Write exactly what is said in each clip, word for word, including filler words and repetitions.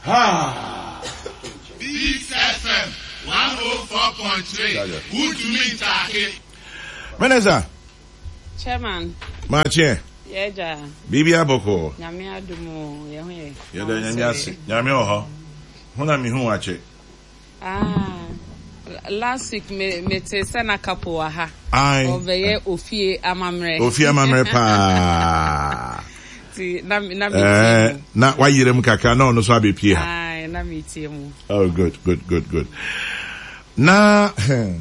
Ha! Beats F M one oh four point three. Good to meet you. Meneza. Chairman. Mache. Yeja. Bibi aboko. Nyame adumo ye ho ye. Ye da nyame ase. Nyame oho. Hona mi hu ache. Ah. Last week me me te sana kapo aha. Ai. Oveye ofie amamre. Ofie amamre pa. Ti na na mi Eh na wa yirem kaka na ono so abepie ha. Ai na mi tie mu. Oh good good good good. Na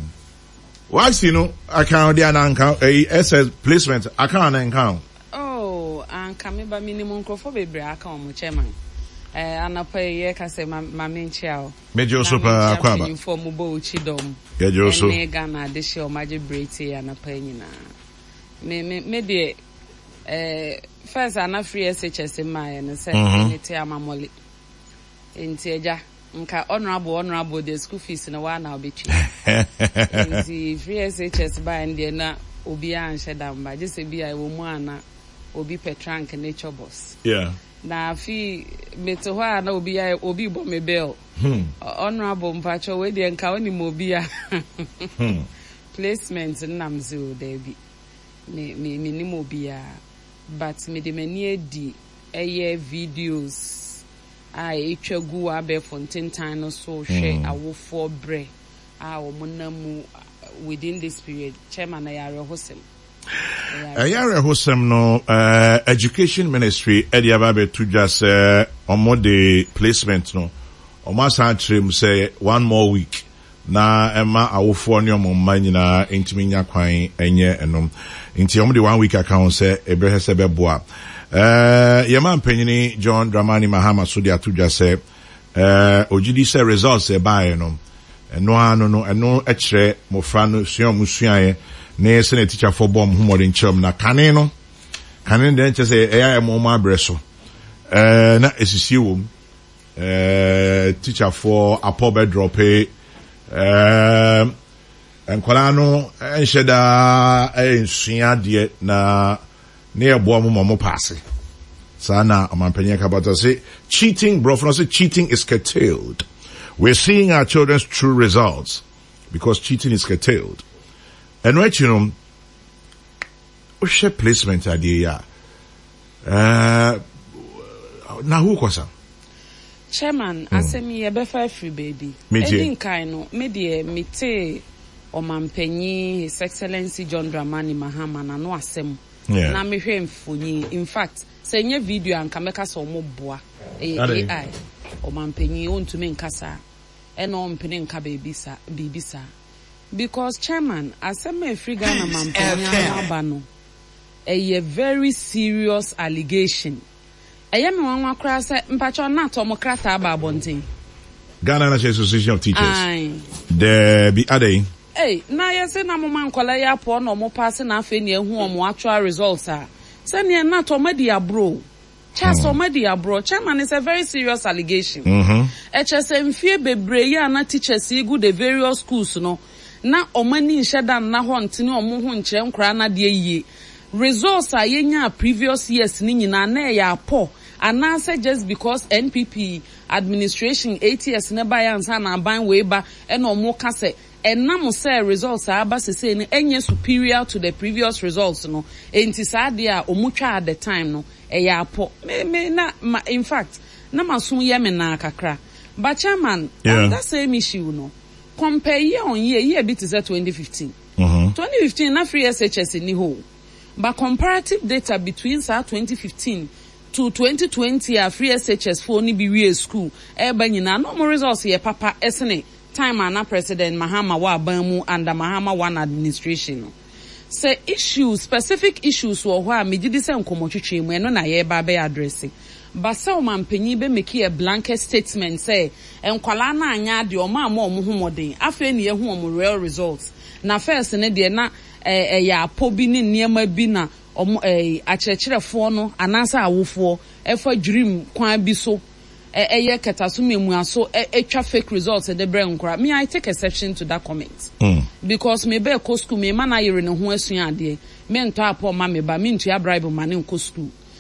why see no account there na account eh S S placement account na account. Oh, and come ba minimum crofo bebre account mo chairman. Eh anapa ye ka se ma menchia o. Mejo super akwaba. Inform bo chidom. Ye jo so. Ne Ghana de she o maje brete anapa nyina. Me me me de eh first ana free S H S my no say nete amamole. Enti eja nka honorable honorable the school fees na wa na obetwi. Enti free S H S by and na obi an shedam ba je se bi ai wo mu ana obi petrank nature boss. Yeah. Na fi meto ho ana obi ai obi bo me bell. Hmm. Honorable mpacho we de nka oni mo obi a. Hmm. Placement nam zero there bi. Me me me ni mo obi a but me de mani edi eye videos I etwagu abe Fontaine no so hwe awofo bre a omonamu within this period chairman ayare hosem ayare hosem no uh, education ministry edi ababe to just uh, omo the placement no omo san trim say one more week na ema awofo ne omo manyina entimi nya kwan enye enom nti omo the one week account say ebre se beboa. Uh, Yaman Penny John Dramani Mahama Sudi Atuja say, uh, Ojidi say results e ba no, no ano no, no etre mofrano sio musuaye, ne sene teacher for bomb humodin chum na kane no, kane den che say e mo ma breso, uh, na esisi wom, uh, teacher for apobe drop e, uh, enkwala no enhyeda e nsua de na near boamu momo passe. Sana amampenya kabata say cheating, bro. Say cheating is curtailed. We're seeing our children's true results because cheating is curtailed. And right, you know, we share placement idea. Uh, now who was Chairman, mm. asemi ye befa free baby. Edin kaino, me de me te omampenyi His Excellency John Dramani Mahama na no asem. Yeah. Na me hwe mfoni. In fact, say nye video anka meka so mo boa. A I. O mampenyi ontumi nkasa. Eno mpene nka bebisa, bibisa. Because chairman, asema efriga na mampenyi aba no. A very serious allegation. Eye me wanwa kra say mpacho na to mo krata aba abonten. Ghana National Association of Teachers. Aye. The be ade. Hey, na yese na mo man kwala ya po na mo pass na afa ne ehu omo actual results ah. Se ne na to madi abro. Cha so madi abro. Chairman is a very serious allegation. Mhm. E chese mfie bebre ya na teachers igu the various schools no. Na omani nheda na ho ntini omo ho nkire nkra na de yie. Results a yenya previous years ni nyina na ya po. Ananse just because N P P administration eight years na ba ya nsa na ban we ba e na omo ka se enam say results aba sese ni enye superior to the previous results no enti sa de a omutwa at the time no e ya po me, me na ma, in fact na masum ye me na kakra but chairman yeah. on that same issue no compare year on year year bit is twenty fifteen mm-hmm. twenty fifteen na free S H S ni ho but comparative data between sa twenty fifteen to twenty twenty a free S H S for ni bi we school e ba nyina no more results ye papa esene time ana President Mahama wa abamu under Mahama one administration. Say issues, specific issues wo ho a megidi se nkomotwetwe mu eno na ye ba be addressing. But say o mampanyi be make a blanket statement say enkwala na anya de o ma ma omo homoden afa ne ye hu omo real results. Na first ne de na eh ya apobi ni niema bi na omo eh akyerɛkyerɛfo no anasa awofo efa dream kwan bi so eye ketasumi emuaso etwa fake results de bre nkora. Me I take exception to that comment. Mm. Because me be ko school me ma na yere ne ho asua ade me nto apo ma me ba me ntua bribe ma ne nko school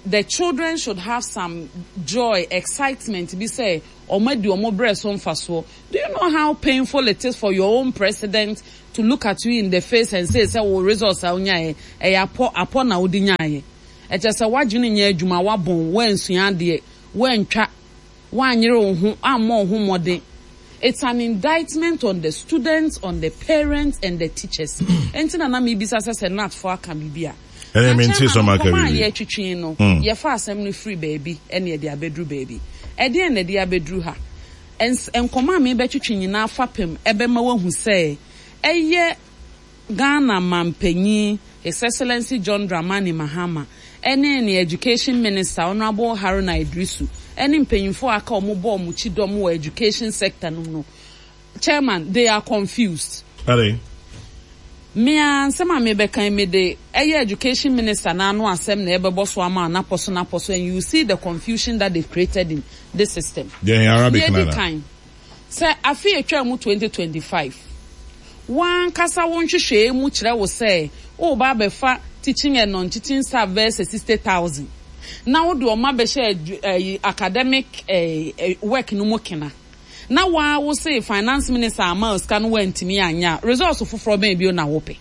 the children should have some joy, excitement. Be say, or maybe or more breast on fast. Do you know how painful it is for your own president to look at you in the face and say, "Say, oh, results are unyaye, eh, apo apo na udinyaye." It just a wajuni nye juma wabon when suyandie when cha wanyere ohun amo ohun mode. It's an indictment on the students, on the parents, and the teachers. Entina na mi bisa se not for akambibia. And I mean, see some akambibia. Ye chichi no. Ye fa assembly free baby. Eni ye dia bedru baby. Edi ene dia bedru ha. En en koma mi be chichi nyina fapem ebe ma wahu say. Eye Ghana mampenyi His Excellency John Dramani Mahama. Ene ni education minister Honorable Haruna Idrisu. Any mpanyinfo aka omo bo omo chidom wo education sector no no. Chairman, they are confused. Are they? Me ansema me be kan me de eye education minister na no asem na ebebo so ama na poso na poso, and you see the confusion that they've created in this system. Yeah, in Arabic na. Kind. Say afi etwa mu twenty twenty-five. Wan kasa won hwehwe mu kire wo say, o ba be fa teaching and non-teaching staff versus sixty thousand. Now do oma be share uh, academic uh, work no mokena. Now wa wo say finance minister Amos kan went me anya results of from be na wope.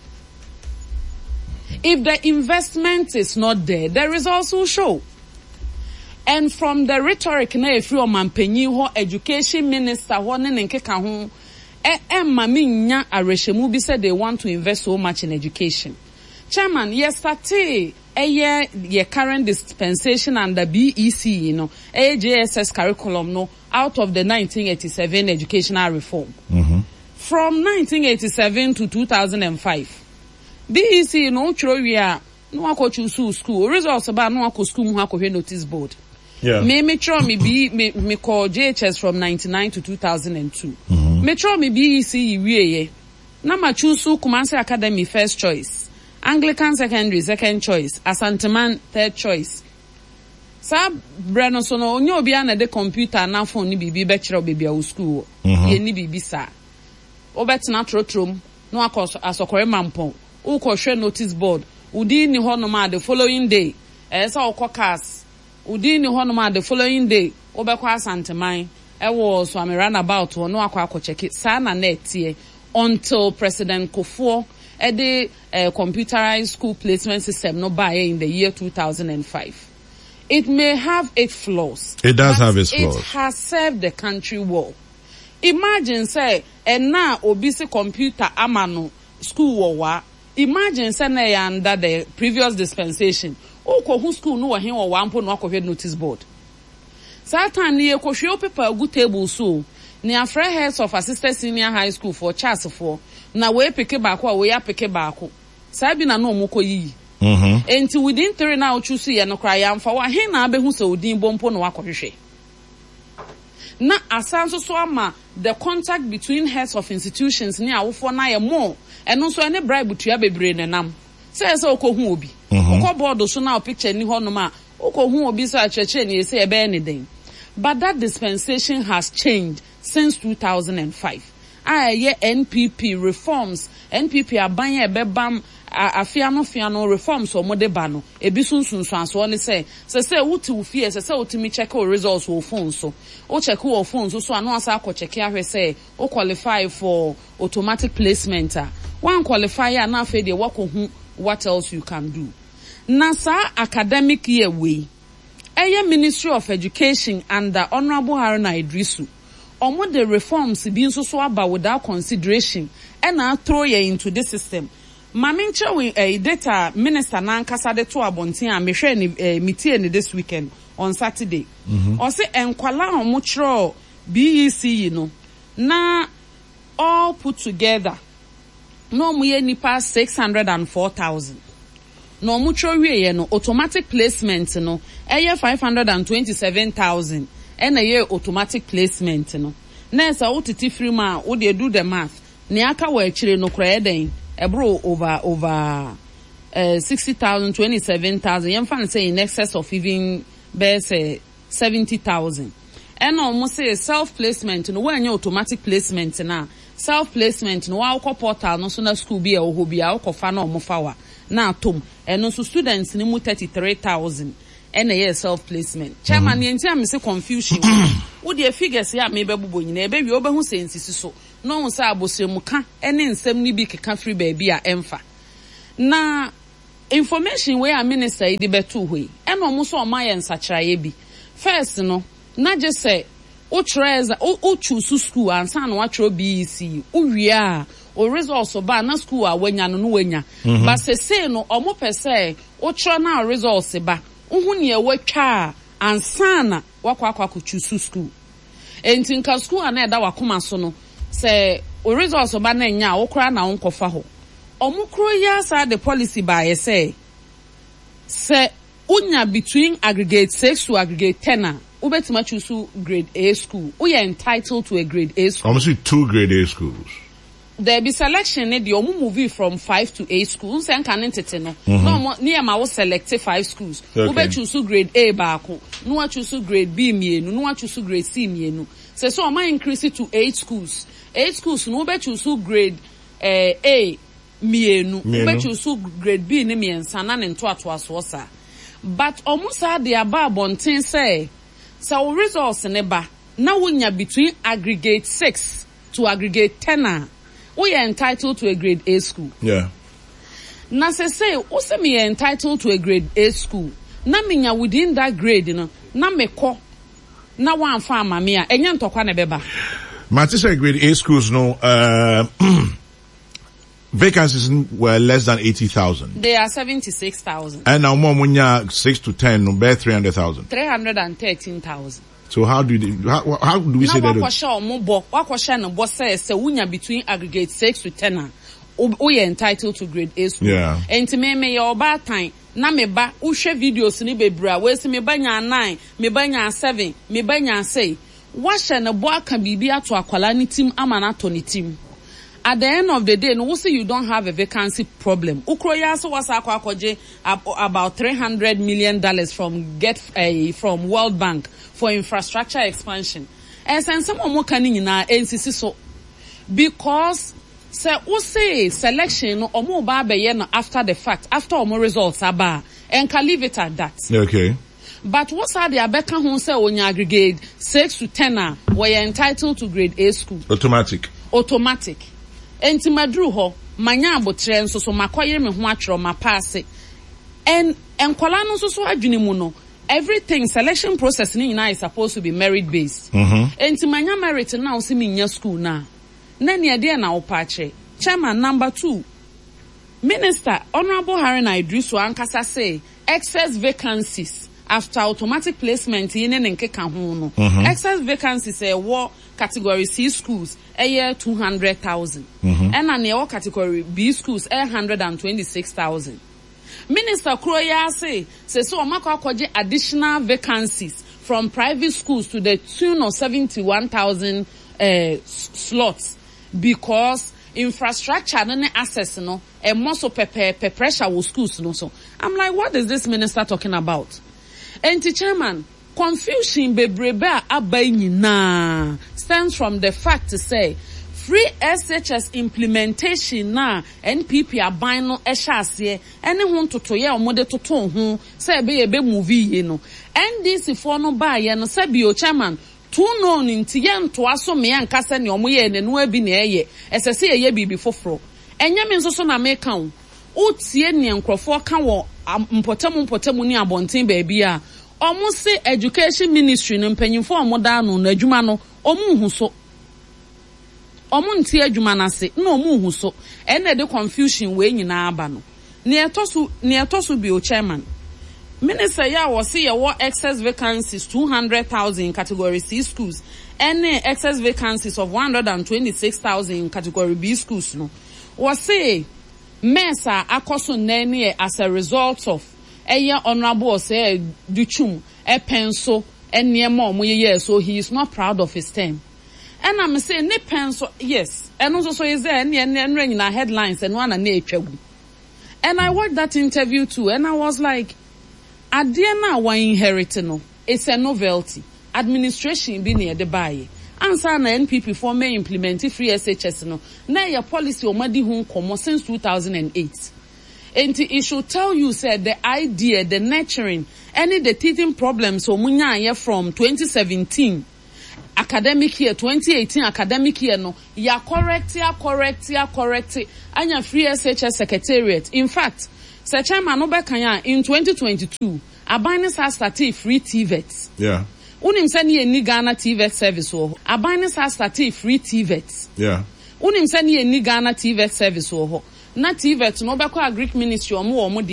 If the investment is not there, the results will show. And from the rhetoric na efri o mampanyi ho education minister ho ne nkeka ho e emma minya arehemu bi said they want to invest so much in education. Chairman, yesterday eye ye current dispensation under B E C, you know, A J S S curriculum no out of the nineteen eighty-seven educational reform. Mm-hmm. From nineteen eighty-seven to two thousand five. B E C no chro wi a no akochu school results about no akọ school mu akọ notice board. Yeah. Me me try me be me, me call J H S from ninety-nine to two thousand two. Mm-hmm. Me try me B E C wiye ye. Na ma choose Kumasi Academy first choice. Anglican secondary second choice, Asanteman third choice. Sa brano so no onye obi na de computer na phone ni bibi be kire obi bia school. Ye ni bibi sa. Obetna trotrom no akọ asokore mampon. Wo ko hwe notice board. Udi ni ho no ma the following day. Eh sa okọ cars. Udi ni ho no ma the following day. Obekọ Asanteman. E wo so am run about no akọ akọ check it. Sa na net ye until President Kufuor at the uh, computerized school placement system no buy in the year two thousand five. It may have its flaws. It does have its flaws. It has served the country well. Imagine say, and now obisi computer amano school wa. Imagine say na under the previous dispensation. Oko who school no hin or one no akọ notice board. Satan ni ekwohwe paper good table so. Ni afre heads of assistant senior high school for Charles for. Na we peke baako a we ya peke baako saa bi na no mo koyi mhm enti within three na choose ye no kra ya mfa wa hen na abehu se odin bompo no akɔhwehwɛ na asanso so ama the contact between heads of institutions ni awofo na ye more eno so ene bribe tua bebre ne nam say say okohu obi okɔ board so na picture ni ho no ma okohu obi so akyerɛkyerɛ ni say e be anything, but that dispensation has changed since two thousand five. Aye N P P reforms N P P abanye ebebam afiano fiano reforms o modeba no ebi sunsunsu anso ne say say say wuti ufie say say utimi check o results o phone so o check o phone so so ano asa akọ check ahwe say o qualify for automatic placement a one qualifier na afa de wako hu what else you can do na sa academic year we eye Ministry of Education under Honorable Haruna Idrisu omo the reforms bi nso so aba without consideration and na throw you into the system. Mami nche we uh, data minister na nkasa de to abonten a mehwe ni uh, meeting ni this weekend on Saturday. Mm-hmm. O se enkwala omo chro B E C no na all put together no mu ye nipa six hundred four thousand. No mu chro we ye no automatic placement no eye five hundred twenty-seven thousand. And a year automatic placement no. Nessa utiti free ma wo de do the math. Ni aka wa chire no kra den ebro over over uh, sixty thousand, twenty-seven thousand. Yem fan say in excess of even be say seventy thousand. And almost say self placement no when your automatic placement na self placement no wa ko portal no so na school bi e ho bia wo ko fa na omo fa wa na atom. And no so students ni mu thirty-three thousand. and a self placement. Chairman, the entire say confusion. Would the figures ya me bebu nyina ebe wi obehu sense so. No say abosemuka ene nsem ni bi keka free baby a emfa. Na information where a minister idi betu hoi. E no mo so o ma ye nsakyraye bi. First no, na just say o treza o o choose school ansa na wa tro B E C. O wi a o results ba na school a wanya no no wanya. But se say no o mo pese o tro na results ba. Uhu ne watwa ansa na wakwa akwa ko choose school. Enti nka school na eda wakoma so no se o results ba na nya wo kra na wonkofa ho. Omukro ya sa the policy by e say se unya between aggregate six to aggregate ten ubetima choose grade A school. We are entitled to a grade A school. Almost two grade A schools. There be selection ne the omu movie from five to eight schools and can entete no. No near ma wo select five schools. Ube choose grade A baako. No wa choose grade B mienu. No wa choose grade C mienu. Se so ma increase it to eight schools. Eight schools no ube choose grade uh, A mienu. Ube choose grade B ne miensa na ne nto ato aso sa. But omusa de aba bonten say so results neba na wunya between aggregate six to aggregate ten we are entitled to a grade A school. Yeah. Na se say o se me entitled to a grade A school. Na minya within that grade no na meko na wan fa amame a enye ntokwa na beba. Manchester grade A schools no uh vacancies were less than eighty thousand. They are seventy-six thousand. And now more munya six to ten, no bear three hundred thousand. three hundred thirteen thousand. So how do you, how, how do we now say that? Now what question no boss says se wunya between aggregate six to ten we are entitled to grade A school. Yeah. And to me me your bad time na me ba uhwe videos ni bebra we se me ba nya nine, me ba nya seven, me ba nya say. What shall no boy can be to akwala ni team amana to ni team. At the end of the day, no, say you don't have a vacancy problem. Ukroya so was akwakoje about three hundred million dollars from get uh, from World Bank for infrastructure expansion. And since some more can na N C C so because say we say selection no omo ba be ye no after the fact after omo results aba and can leave it at that. Okay. But what's are the abeka who say when you aggregate six to ten were entitled to grade A school? Automatic. Automatic. Enti madru ho manya abotre nso so makoyere me ho atwero mapase and enkwala no so so adwene mu no everything selection process ni nyina is supposed to be merit based. Mhm. Enti manya merit na o se minya school na na ne de na opache chairman number two Minister Honorable Harry Idrisu ankasa say excess vacancies after automatic placement in an nkeka ho no excess vacancies e wo category C schools a year two hundred thousand and an e category B schools a one hundred twenty-six thousand. Minister Kroya say say so makwa kwaje additional vacancies from private schools to the tune of seventy-one thousand uh, slots because infrastructure and access no e more so pepe pe pressure with schools no so I'm like what is this minister talking about? And the chairman, confusion bebrebe abai nyina stems from the fact to say free S H S implementation na N P P aban no ehya ase ene ho ntoto ye omode toto ho say be ye be movie ye no N D C for no ba ye no say bi o chairman two no nti ye nto aso me anka se ne omo ye ne no abi na eye esese ye bibi foforo enye me nso so na me kan o tie ne nkrofo ka wo mpotamu mpotamu ni abonten ba bia omo se education ministry no mpanyimfo omo da no na adwuma no omo hu so omo nti adwuma na se na omo hu so ene de confusion we nyina aba no ne etosu ne etosu bi o chairman minister ya wo se ye wo excess vacancies two hundred thousand in category C schools ene excess vacancies of one hundred twenty-six thousand in category B schools no wo se Mesa akoso nene as a result of eye honorable say duchum e penso eniema omo ye so he is not proud of his term and I'm saying ne penso yes and also so is there any any na headlines and one na etwagu and I watched that interview too and I was like adie na wa inherit no it's a novelty administration bi na de baye ansa na N P P for may implement free S H S no na your policy o madi hu nkomo since two thousand eight And it should tell you, said the idea, the nurturing, any the teething problems, so munya from twenty seventeen academic year, twenty eighteen academic year, no, ya correct, ya correct, ya correct, and your free S H S secretariat. In fact, Sir Chairman Obekanya in twenty twenty-two, Abanis has started free T V E T. Yeah. Unim sani ye ni Ghana T V E T service wo. Abanis has started free T V E T. Yeah. Unim sani ye ni Ghana T V E T service wo. Na T V E T no beko Greek ministry omo omo